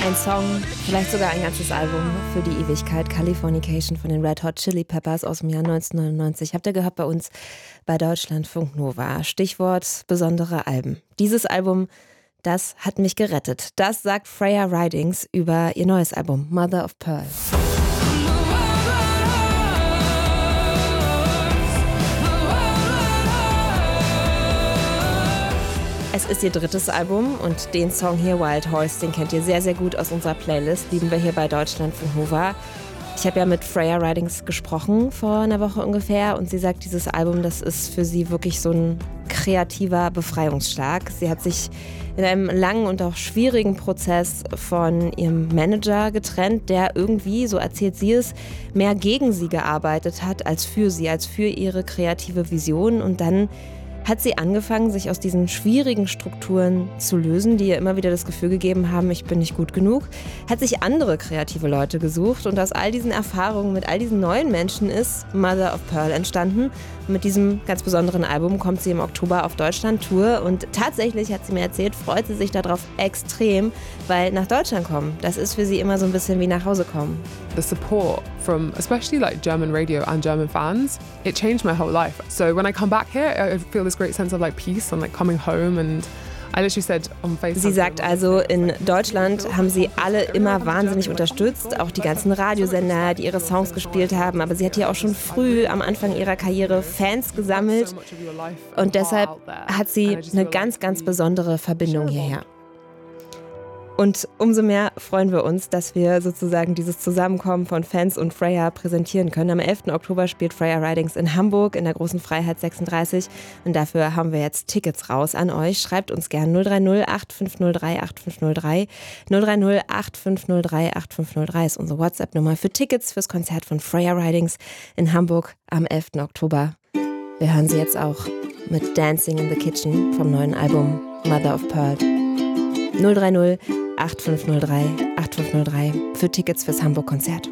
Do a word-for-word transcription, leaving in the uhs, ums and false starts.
Ein Song, vielleicht sogar ein ganzes Album für die Ewigkeit. Californication von den Red Hot Chili Peppers aus dem Jahr neunzehnhundertneunundneunzig. Habt ihr gehört bei uns bei Deutschlandfunk Nova. Stichwort besondere Alben. Dieses Album, das hat mich gerettet. Das sagt Freya Ridings über ihr neues Album Mother of Pearl. Es ist ihr drittes Album und den Song hier, Wild Horse, den kennt ihr sehr, sehr gut aus unserer Playlist. Lieben wir hier bei Deutschlandfunk Nova. Ich habe ja mit Freya Ridings gesprochen vor einer Woche ungefähr und sie sagt, dieses Album, das ist für sie wirklich so ein kreativer Befreiungsschlag. Sie hat sich in einem langen und auch schwierigen Prozess von ihrem Manager getrennt, der irgendwie, so erzählt sie es, mehr gegen sie gearbeitet hat als für sie, als für ihre kreative Vision. Und dann hat sie angefangen, sich aus diesen schwierigen Strukturen zu lösen, die ihr immer wieder das Gefühl gegeben haben, ich bin nicht gut genug, hat sich andere kreative Leute gesucht und aus all diesen Erfahrungen mit all diesen neuen Menschen ist Mother of Pearl entstanden. Und mit diesem ganz besonderen Album kommt sie im Oktober auf Deutschland-Tour und tatsächlich, hat sie mir erzählt, freut sie sich darauf extrem, weil nach Deutschland kommen, das ist für sie immer so ein bisschen wie nach Hause kommen. The support from especially like German radio and German fans, it changed my whole life. So when I come back here, I feel this great sense of like peace and like coming home and I literally said on FaceTime. Sie sagt also, in Deutschland haben sie alle immer wahnsinnig unterstützt, auch die ganzen Radiosender, die ihre Songs gespielt haben, aber sie hat hier auch schon früh am Anfang ihrer Karriere Fans gesammelt und deshalb hat sie eine ganz, ganz besondere Verbindung hierher. Und umso mehr freuen wir uns, dass wir sozusagen dieses Zusammenkommen von Fans und Freya präsentieren können. Am elften Oktober spielt Freya Ridings in Hamburg in der Großen Freiheit sechsunddreißig. Und dafür haben wir jetzt Tickets raus an euch. Schreibt uns gern null drei null acht fünf null drei acht fünf null drei. null drei null acht fünf null drei acht fünf null drei ist unsere WhatsApp-Nummer für Tickets fürs Konzert von Freya Ridings in Hamburg am elften Oktober. Wir hören sie jetzt auch mit Dancing in the Kitchen vom neuen Album Mother of Pearl. null drei null acht fünf null drei acht fünf null drei für Tickets fürs Hamburg-Konzert.